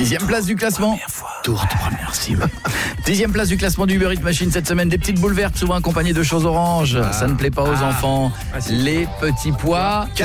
10e place du classement. Toute première cible. 10e place du classement du Uber Eats Machine cette semaine. Des petites boules vertes, souvent accompagnées de choses oranges. Ça ne plaît pas aux enfants. Les petits pois.